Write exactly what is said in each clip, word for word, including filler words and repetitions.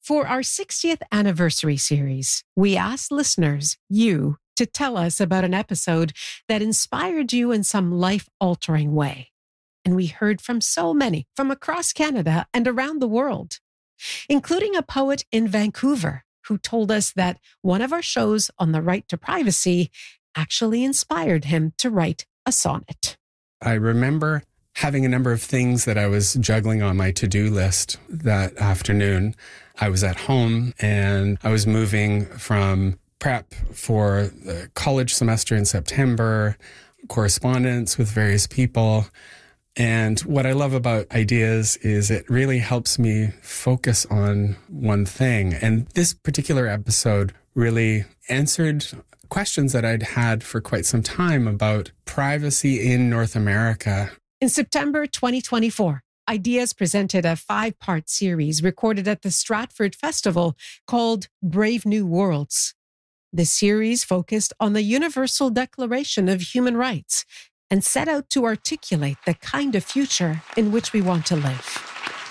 For our sixtieth anniversary series, we asked listeners, you, to tell us about an episode that inspired you in some life-altering way. And we heard from so many from across Canada and around the world, including a poet in Vancouver who told us that one of our shows on the right to privacy actually inspired him to write a sonnet. I remember having a number of things that I was juggling on my to-do list that afternoon. I was at home and I was moving from prep for the college semester in September, correspondence with various people. And what I love about ideas is it really helps me focus on one thing. And this particular episode really answered questions that I'd had for quite some time about privacy in North America. In September twenty twenty-four, Ideas presented a five-part series recorded at the Stratford Festival called Brave New Worlds. The series focused on the Universal Declaration of Human Rights and set out to articulate the kind of future in which we want to live.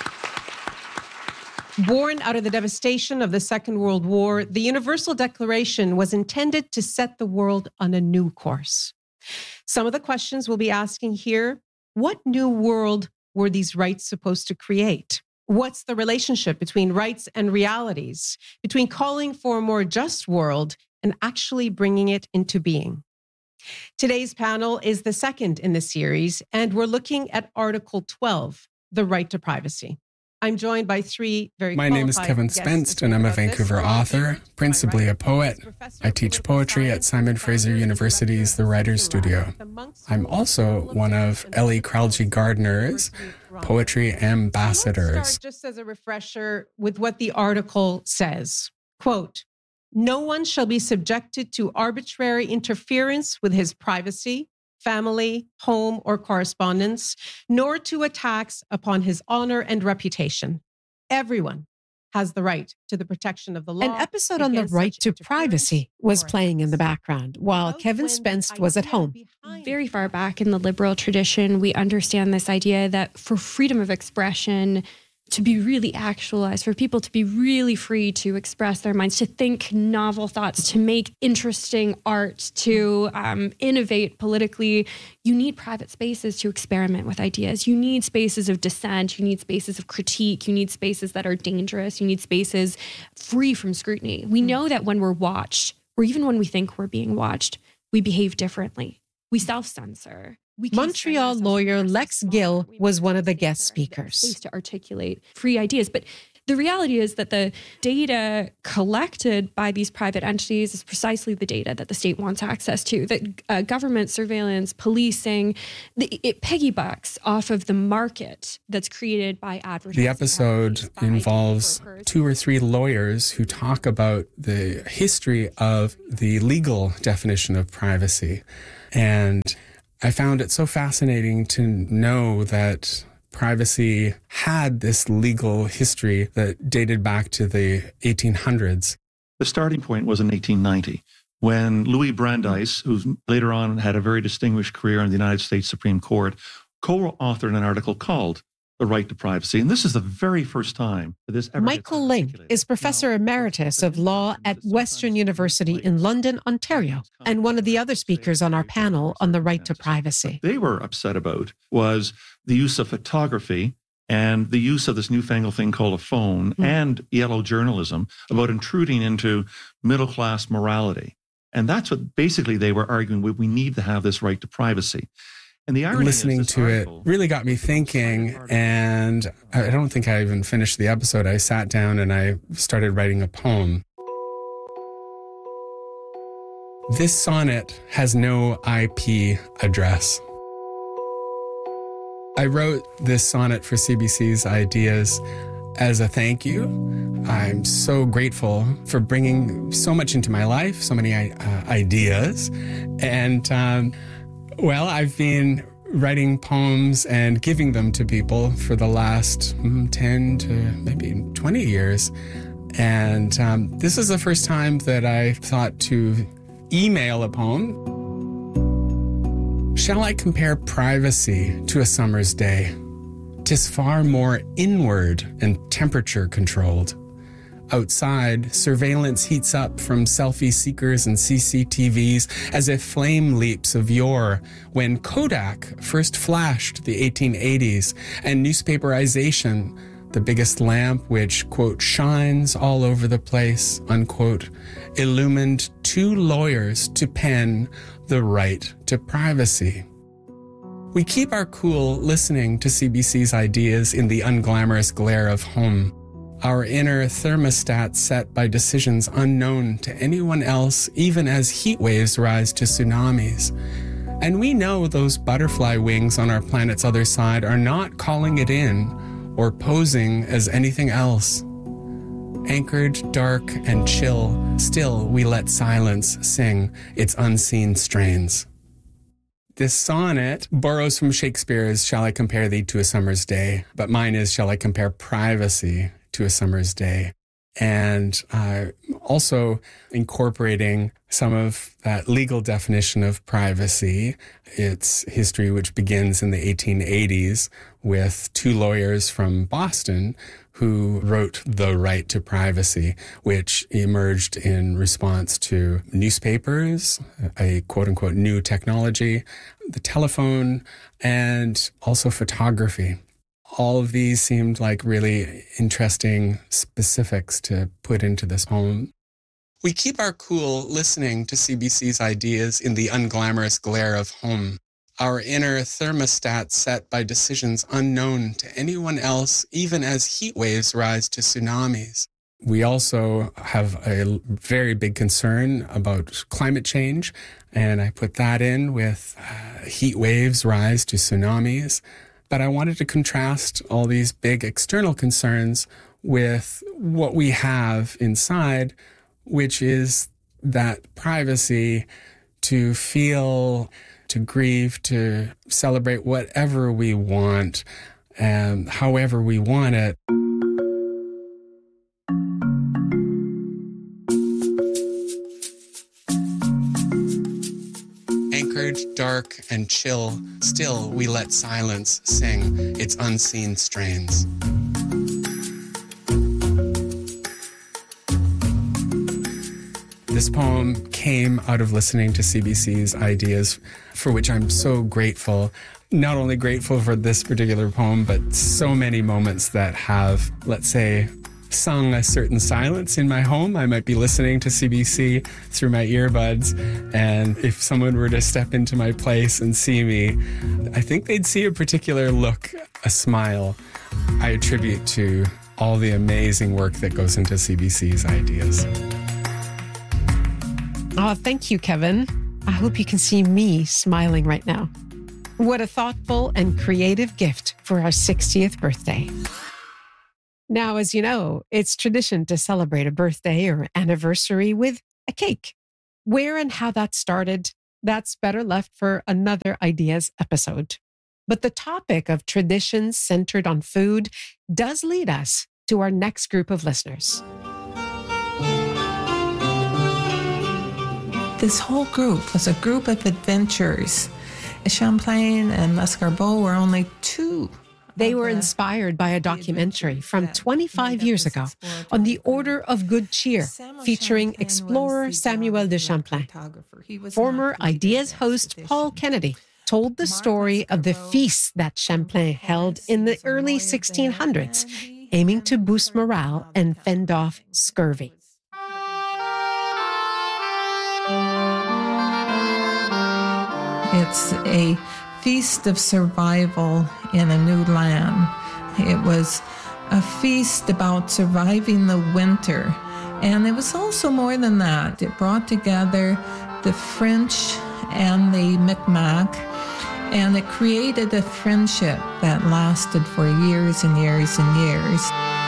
Born out of the devastation of the Second World War, the Universal Declaration was intended to set the world on a new course. Some of the questions we'll be asking here: what new world were these rights supposed to create? What's the relationship between rights and realities, between calling for a more just world and actually bringing it into being? Today's panel is the second in the series, and we're looking at Article twelve, the right to privacy. I'm joined by three very My name is Kevin Spenst, and I'm a Vancouver author, principally a poet. I teach poetry at Simon Fraser University's The Writers' Studio. I'm also one of Ellie Kralji Gardner's poetry ambassadors. Start just as a refresher with what the article says. Quote, "No one shall be subjected to arbitrary interference with his privacy, family, home, or correspondence, nor to attacks upon his honor and reputation. Everyone has the right to the protection of the law." An episode on the right to privacy was playing in the background while Kevin Spenst was at home. Very far back in the liberal tradition, we understand this idea that for freedom of expression to be really actualized, for people to be really free to express their minds, to think novel thoughts, to make interesting art, to um, innovate politically, you need private spaces to experiment with ideas. You need spaces of dissent. You need spaces of critique. You need spaces that are dangerous. You need spaces free from scrutiny. We know that when we're watched, or even when we think we're being watched, we behave differently. We self-censor. Montreal lawyer Lex Gill was one of the guest speakers. Space to articulate free ideas. But the reality is that the data collected by these private entities is precisely the data that the state wants access to. That uh, government surveillance, policing, the, it piggybacks off of the market that's created by advertising. The episode involves two or three lawyers who talk about the history of the legal definition of privacy. And I found it so fascinating to know that privacy had this legal history that dated back to the eighteen hundreds. The starting point was in eighteen ninety, when Louis Brandeis, who later on had a very distinguished career in the United States Supreme Court, co-authored an article called The Right to Privacy. And this is the very first time that this ever Michael Link is Professor Emeritus of Law at Western University in London, Ontario, and one of the other speakers on our panel on the right to privacy. What they were upset about was the use of photography and the use of this newfangled thing called a phone mm. and yellow journalism about intruding into middle-class morality. And that's what basically they were arguing, we need to have this right to privacy. And the irony Listening is to it really got me thinking, and I don't think I even finished the episode. I sat down and I started writing a poem. This sonnet has no I P address. I wrote this sonnet for C B C's Ideas as a thank you. I'm so grateful for bringing so much into my life, so many uh, ideas. And, um, well, I've been writing poems and giving them to people for the last mm, ten to maybe twenty years. And um, this is the first time that I thought to email a poem. Shall I compare privacy to a summer's day? 'Tis far more inward and temperature controlled. Outside, surveillance heats up from selfie seekers and C C T Vs as if flame leaps of yore when Kodak first flashed the eighteen eighties and newspaperization, the biggest lamp which, quote, shines all over the place, unquote, illumined two lawyers to pen the right to privacy. We keep our cool listening to C B C's ideas in the unglamorous glare of home. Our inner thermostat set by decisions unknown to anyone else, even as heat waves rise to tsunamis. And we know those butterfly wings on our planet's other side are not calling it in or posing as anything else. Anchored, dark, and chill, still we let silence sing its unseen strains. This sonnet borrows from Shakespeare's Shall I Compare Thee to a Summer's Day, but mine is Shall I Compare Privacy to a Summer's Day. And uh, also incorporating some of that legal definition of privacy, its history, which begins in the eighteen eighties with two lawyers from Boston who wrote The Right to Privacy, which emerged in response to newspapers, a quote-unquote new technology, the telephone, and also photography. All of these seemed like really interesting specifics to put into this poem. We keep our cool listening to C B C's ideas in the unglamorous glare of home. Our inner thermostat set by decisions unknown to anyone else, even as heat waves rise to tsunamis. We also have a very big concern about climate change, and I put that in with uh, heat waves rise to tsunamis. But I wanted to contrast all these big external concerns with what we have inside, which is that privacy to feel, to grieve, to celebrate whatever we want, and however we want it. Anchored, dark, and chill, still we let silence sing its unseen strains. This poem came out of listening to C B C's ideas, for which I'm so grateful. Not only grateful for this particular poem, but so many moments that have, let's say, sung a certain silence in my home. I might be listening to C B C through my earbuds, and if someone were to step into my place and see me, I think they'd see a particular look, a smile. I attribute to all the amazing work that goes into C B C's ideas. Oh, thank you, Kevin. I hope you can see me smiling right now. What a thoughtful and creative gift for our sixtieth birthday. Now, as you know, it's tradition to celebrate a birthday or anniversary with a cake. Where and how that started, that's better left for another Ideas episode. But the topic of traditions centered on food does lead us to our next group of listeners. This whole group was a group of adventurers. Champlain and Lescarbot were only two. They were inspired by a documentary from twenty-five years ago on the Order of Good Cheer, featuring explorer Samuel de Champlain. Former Ideas host Paul Kennedy told the story of the feasts that Champlain held in the early sixteen hundreds, aiming to boost morale and fend off scurvy. It's a feast of survival in a new land. It was a feast about surviving the winter. And it was also more than that. It brought together the French and the Mi'kmaq, and it created a friendship that lasted for years and years and years.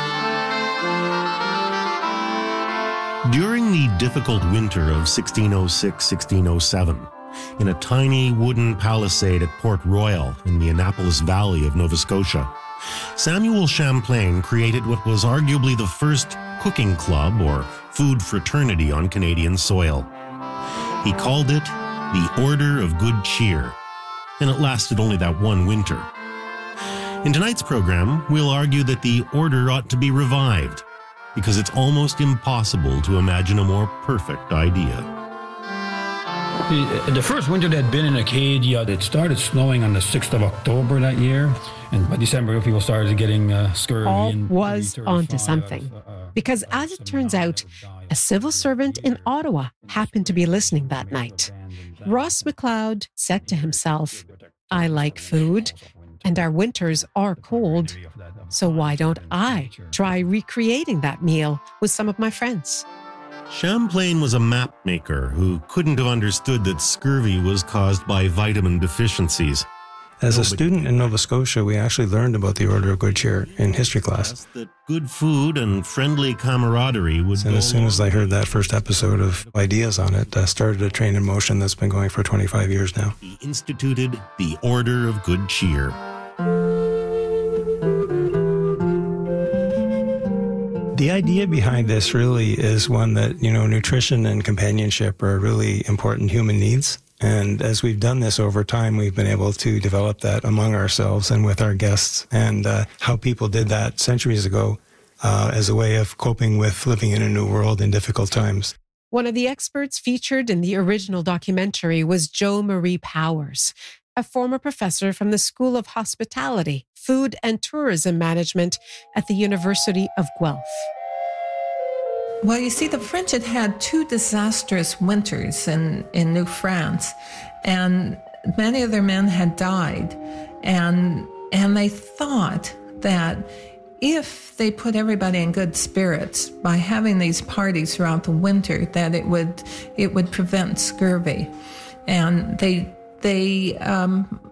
During the difficult winter of sixteen oh six sixteen oh seven, in a tiny wooden palisade at Port Royal in the Annapolis Valley of Nova Scotia, Samuel Champlain created what was arguably the first cooking club or food fraternity on Canadian soil. He called it the Order of Good Cheer, and it lasted only that one winter. In tonight's program, we'll argue that the order ought to be revived, because it's almost impossible to imagine a more perfect idea. The, the first winter that had been in Acadia, it started snowing on the sixth of October that year. And by December, people started getting uh, scurvy. Paul and was onto thirty-five something. Of, uh, Because as it turns out, a civil servant in Ottawa happened to be listening that night. Ross McLeod said to himself, I like food, and our winters are cold, so why don't I try recreating that meal with some of my friends? Champlain was a map maker who couldn't have understood that scurvy was caused by vitamin deficiencies. As a student in Nova Scotia, we actually learned about the Order of Good Cheer in history class. That good food and friendly camaraderie would. And as soon as I heard that first episode of ideas on it, I started a train in motion that's been going for twenty-five years now. He instituted the Order of Good Cheer. The idea behind this really is one that, you know, nutrition and companionship are really important human needs. And as we've done this over time, we've been able to develop that among ourselves and with our guests, and uh, how people did that centuries ago uh, as a way of coping with living in a new world in difficult times. One of the experts featured in the original documentary was Jo Marie Powers, a former professor from the School of Hospitality, Food and Tourism Management at the University of Guelph. Well, you see, the French had had two disastrous winters in, in New France, and many of their men had died. And, and they thought that if they put everybody in good spirits by having these parties throughout the winter, that it would it would prevent scurvy. And they, they um,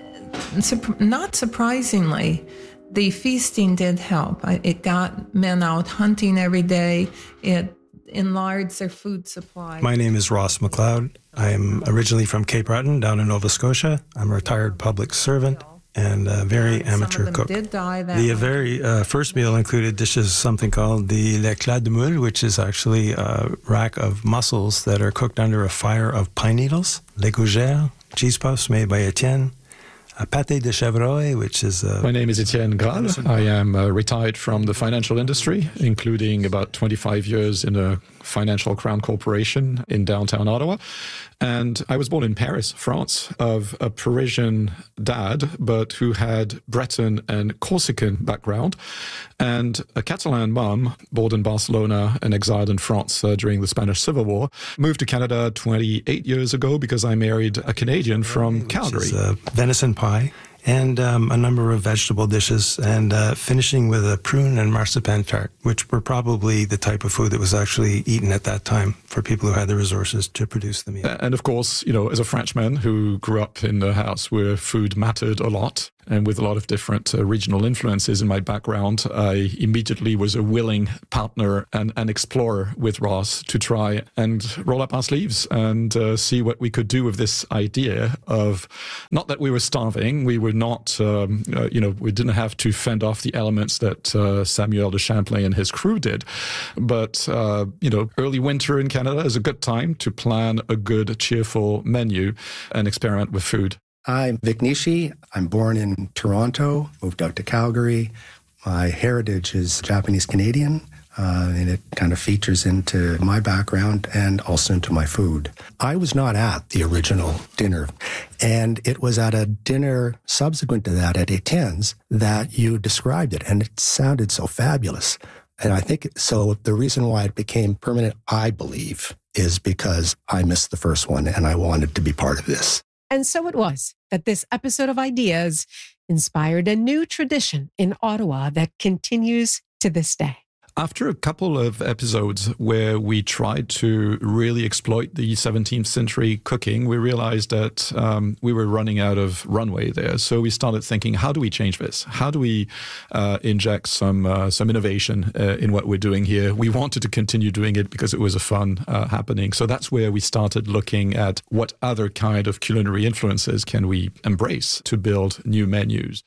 not surprisingly, the feasting did help. It got men out hunting every day. It enlarged their food supply. My name is Ross McLeod. I'm originally from Cape Breton, down in Nova Scotia. I'm a retired public servant and a very amateur cook. Did die that the winter. very uh, first meal included dishes, something called the l'éclat de moule, which is actually a rack of mussels that are cooked under a fire of pine needles, les gougères, cheese puffs made by Etienne, a pâté de chevreuil, which is... Uh, My name is Etienne Graal. I am uh, retired from the financial industry, including about twenty-five years in a financial crown corporation in downtown Ottawa. And I was born in Paris, France, of a Parisian dad, but who had Breton and Corsican background, and a Catalan mum, born in Barcelona and exiled in France uh, during the Spanish Civil War. Moved to Canada twenty-eight years ago because I married a Canadian from Calgary. Which is, uh, venison pie. And um, a number of vegetable dishes, and uh, finishing with a prune and marzipan tart, which were probably the type of food that was actually eaten at that time for people who had the resources to produce the meal. And of course, you know, as a Frenchman who grew up in a house where food mattered a lot, and with a lot of different uh, regional influences in my background, I immediately was a willing partner and, and explorer with Ross to try and roll up our sleeves and uh, see what we could do with this idea of, not that we were starving, we were not, um, uh, you know, we didn't have to fend off the elements that uh, Samuel de Champlain and his crew did. But, uh, you know, early winter in Canada is a good time to plan a good, cheerful menu and experiment with food. I'm Vic Nishi. I'm born in Toronto, moved out to Calgary. My heritage is Japanese-Canadian, uh, and it kind of features into my background and also into my food. I was not at the original dinner, and it was at a dinner subsequent to that at Etienne's that you described it, and it sounded so fabulous. And I think, so the reason why it became permanent, I believe, is because I missed the first one and I wanted to be part of this. And so it was that this episode of Ideas inspired a new tradition in Ottawa that continues to this day. After a couple of episodes where we tried to really exploit the seventeenth century cooking, we realized that um, we were running out of runway there. So we started thinking, how do we change this? How do we uh, inject some uh, some innovation uh, in what we're doing here? We wanted to continue doing it because it was a fun uh, happening. So that's where we started looking at what other kind of culinary influences can we embrace to build new menus.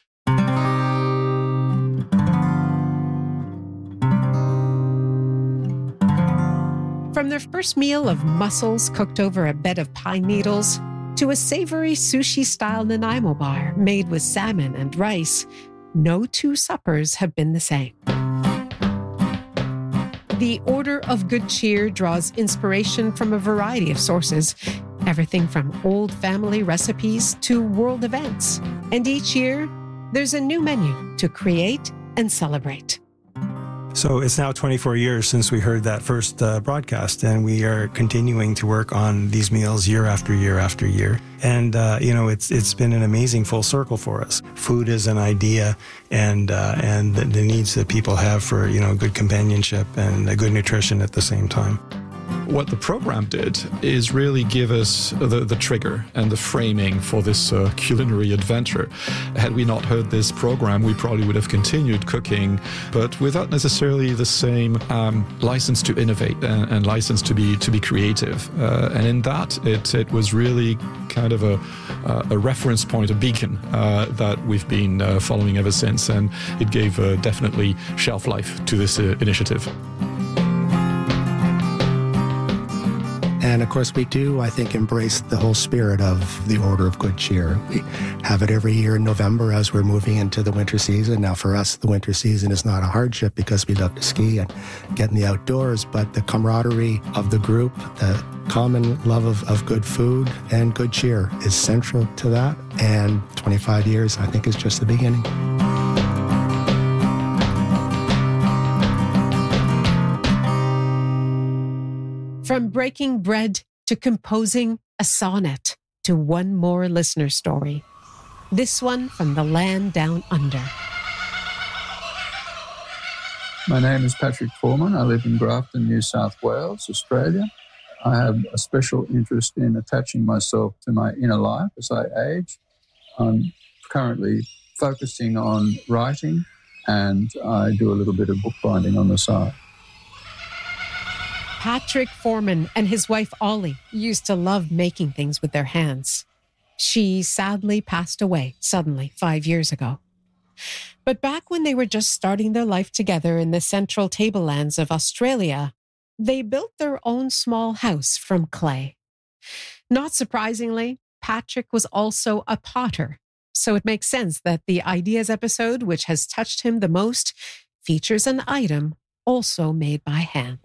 From their first meal of mussels cooked over a bed of pine needles to a savory sushi-style Nanaimo bar made with salmon and rice, no two suppers have been the same. The Order of Good Cheer draws inspiration from a variety of sources, everything from old family recipes to world events. And each year, there's a new menu to create and celebrate. So it's now twenty-four years since we heard that first uh, broadcast, and we are continuing to work on these meals year after year after year. And, uh, you know, it's it's been an amazing full circle for us. Food is an idea, and uh, and the, the needs that people have for, you know, good companionship and uh, good nutrition at the same time. What the program did is really give us the, the trigger and the framing for this uh, culinary adventure. Had we not heard this program, we probably would have continued cooking, but without necessarily the same um, license to innovate and, and license to be to be creative. Uh, and in that, it it was really kind of a a reference point, a beacon uh, that we've been uh, following ever since, and it gave uh, definitely shelf life to this uh, initiative. And of course, we do, I think, embrace the whole spirit of the Order of Good Cheer. We have it every year in November as we're moving into the winter season. Now, for us, the winter season is not a hardship because we love to ski and get in the outdoors, but the camaraderie of the group, the common love of, of good food and good cheer is central to that. And twenty-five years, I think, is just the beginning. From breaking bread to composing a sonnet to one more listener story. This one from the land down under. My name is Patrick Foreman. I live in Grafton, New South Wales, Australia. I have a special interest in attaching myself to my inner life as I age. I'm currently focusing on writing, and I do a little bit of bookbinding on the side. Patrick Foreman and his wife Ollie used to love making things with their hands. She sadly passed away suddenly five years ago. But back when they were just starting their life together in the central tablelands of Australia, they built their own small house from clay. Not surprisingly, Patrick was also a potter, so it makes sense that the Ideas episode, which has touched him the most, features an item also made by hand.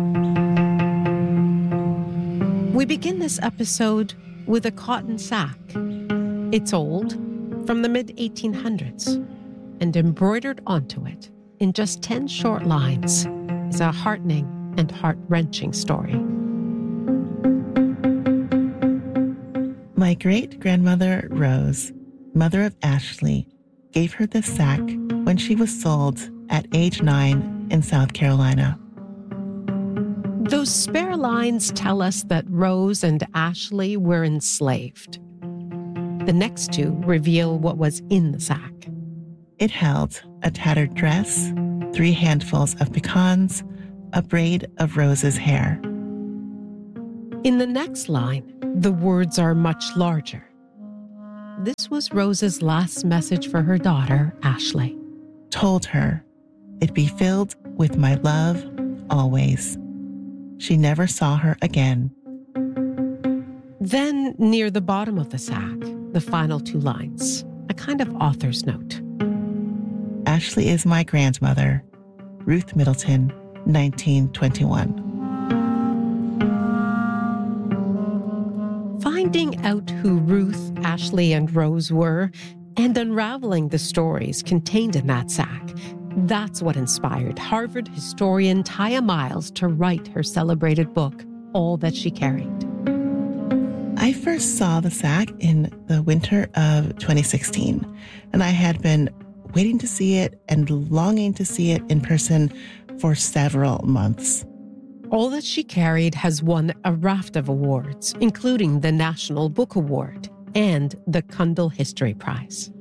We begin this episode with a cotton sack. It's old, from the mid eighteen hundreds, and embroidered onto it in just ten short lines is a heartening and heart-wrenching story. My great-grandmother Rose, mother of Ashley, gave her this sack when she was sold at age nine in South Carolina. Those spare lines tell us that Rose and Ashley were enslaved. The next two reveal what was in the sack. It held a tattered dress, three handfuls of pecans, a braid of Rose's hair. In the next line, the words are much larger. This was Rose's last message for her daughter, Ashley. Told her it'd be filled with my love always. She never saw her again. Then, near the bottom of the sack, the final two lines, a kind of author's note. Ashley is my grandmother, Ruth Middleton, nineteen twenty-one. Finding out who Ruth, Ashley, and Rose were, and unraveling the stories contained in that sack, that's what inspired Harvard historian Taya Miles to write her celebrated book, All That She Carried. I first saw the sack in the winter of twenty sixteen, and I had been waiting to see it and longing to see it in person for several months. All That She Carried has won a raft of awards, including the National Book Award and the Kundal History Prize.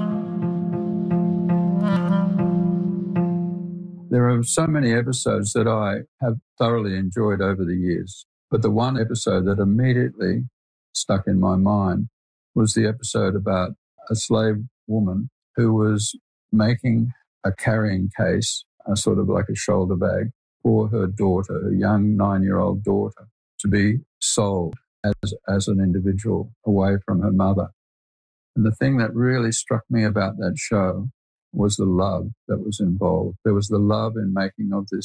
There are so many episodes that I have thoroughly enjoyed over the years, but the one episode that immediately stuck in my mind was the episode about a slave woman who was making a carrying case, a sort of like a shoulder bag, for her daughter, her young nine-year-old daughter, to be sold as, as an individual away from her mother. And the thing that really struck me about that show was the love that was involved. There was the love in making of this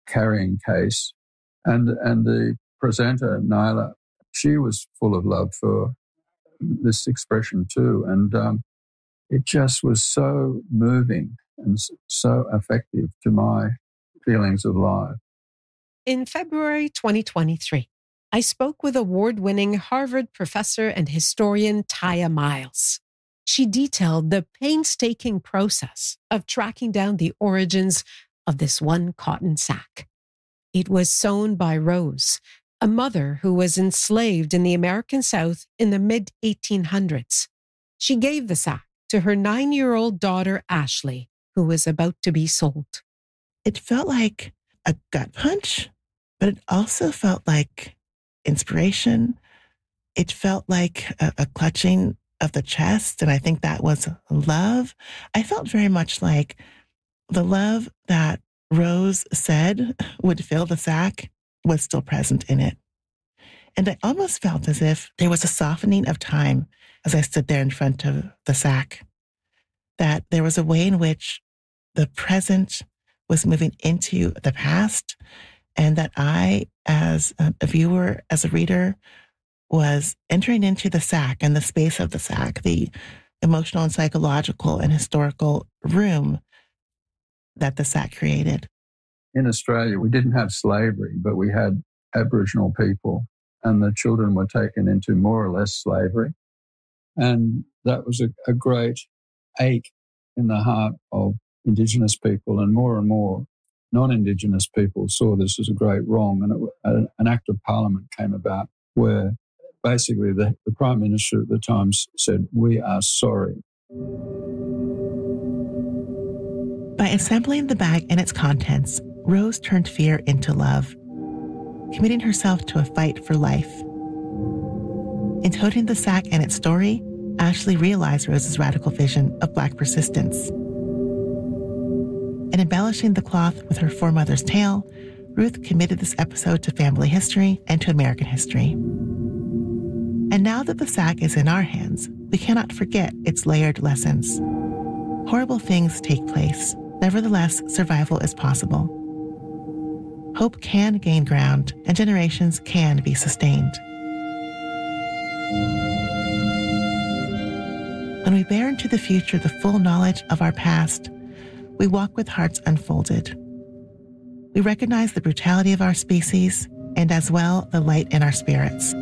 carrying case. And, and the presenter, Nyla, she was full of love for this expression too. And um, it just was so moving and so effective to my feelings of life. In February twenty twenty-three, I spoke with award-winning Harvard professor and historian Tiya Miles. She detailed the painstaking process of tracking down the origins of this one cotton sack. It was sewn by Rose, a mother who was enslaved in the American South in the mid eighteen hundreds. She gave the sack to her nine-year-old daughter, Ashley, who was about to be sold. It felt like a gut punch, but it also felt like inspiration. It felt like a, a clutching of the chest, and I think that was love. I felt very much like the love that Rose said would fill the sack was still present in it. And I almost felt as if there was a softening of time as I stood there in front of the sack, that there was a way in which the present was moving into the past, and that I, as a viewer, as a reader, was entering into the sack and the space of the sack, the emotional and psychological and historical room that the sack created. In Australia, we didn't have slavery, but we had Aboriginal people, and the children were taken into more or less slavery. And that was a, a great ache in the heart of Indigenous people, and more and more non-Indigenous people saw this as a great wrong. And it, an act of parliament came about where basically the, the Prime Minister at the time said, "We are sorry." By assembling the bag and its contents, Rose turned fear into love, committing herself to a fight for life. In toting the sack and its story, Ashley realized Rose's radical vision of Black persistence. In embellishing the cloth with her foremother's tale, Ruth committed this episode to family history and to American history. And now that the sack is in our hands, we cannot forget its layered lessons. Horrible things take place. Nevertheless, survival is possible. Hope can gain ground, and generations can be sustained. When we bear into the future the full knowledge of our past, we walk with hearts unfolded. We recognize the brutality of our species, and as well, the light in our spirits.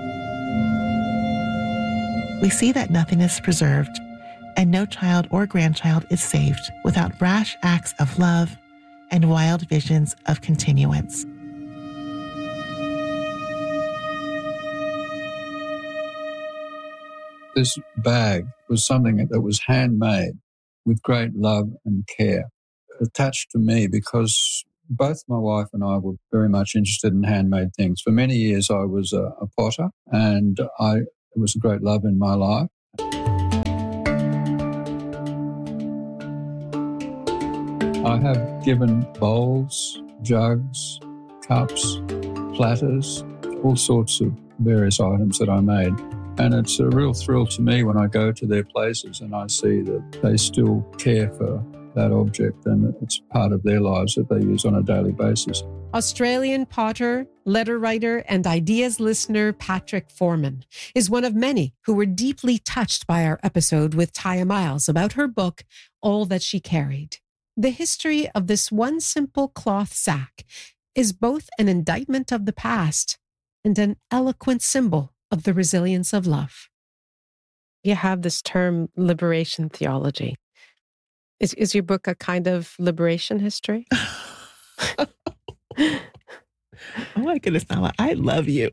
We see that nothing is preserved, and no child or grandchild is saved without brash acts of love and wild visions of continuance. This bag was something that was handmade with great love and care, attached to me because both my wife and I were very much interested in handmade things. For many years, I was a, a potter, and I, it was a great love in my life. I have given bowls, jugs, cups, platters, all sorts of various items that I made. And it's a real thrill to me when I go to their places and I see that they still care for that object and it's part of their lives that they use on a daily basis. Australian potter, letter writer, and ideas listener Patrick Foreman is one of many who were deeply touched by our episode with Tiya Miles about her book, All That She Carried. The history of this one simple cloth sack is both an indictment of the past and an eloquent symbol of the resilience of love. You have this term, liberation theology. Is, is your book a kind of liberation history? Oh my goodness, Nala, I love you.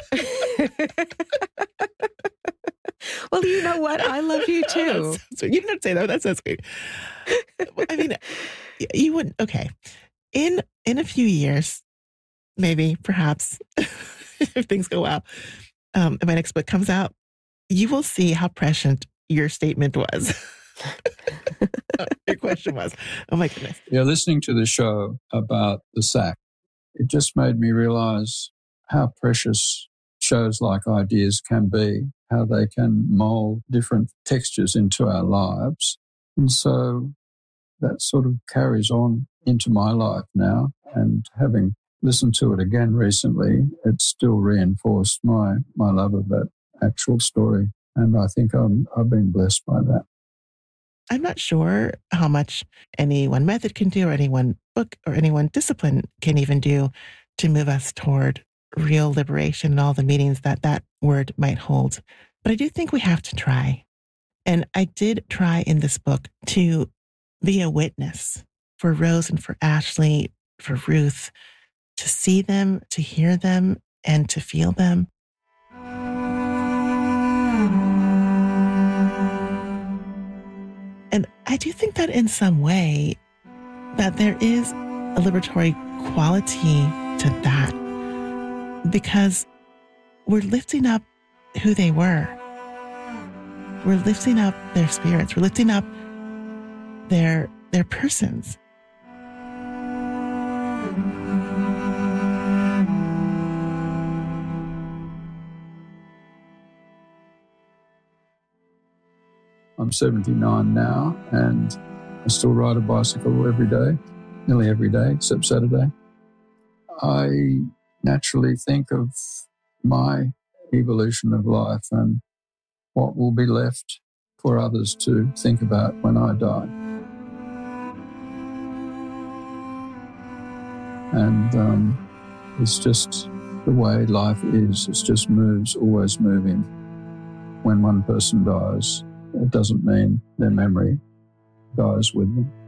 Well, you know what? I love you too. So you didn't say that. That sounds great. I mean, you wouldn't. Okay, in in a few years, maybe, perhaps, if things go well, um, and my next book comes out, you will see how prescient your statement was. Your question was. Oh my goodness. Yeah, listening to the show about the sack, it just made me realize how precious shows like Ideas can be, how they can mold different textures into our lives. And so that sort of carries on into my life now. And having listened to it again recently, it's still reinforced my, my love of that actual story. And I think I'm, I've been blessed by that. I'm not sure how much any one method can do, or any one book or any one discipline can even do to move us toward real liberation and all the meanings that that word might hold. But I do think we have to try. And I did try in this book to be a witness for Rose and for Ashley, for Ruth, to see them, to hear them, and to feel them. And I do think that in some way that there is a liberatory quality to that, because we're lifting up who they were. We're lifting up their spirits. We're lifting up their, their persons. I'm seventy-nine now, and I still ride a bicycle every day, nearly every day, except Saturday. I naturally think of my evolution of life and what will be left for others to think about when I die. And um, it's just the way life is. It just moves, always moving. When one person dies, it doesn't mean their memory dies with them.